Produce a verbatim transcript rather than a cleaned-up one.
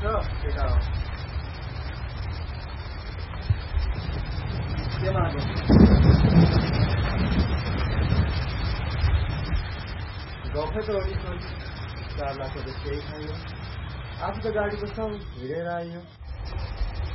छ केटा हो के मागो गफै त ओडी सोडी चार लाख रुपियाँ केही खायो आज त गाडीको सब हिँडेर आयो।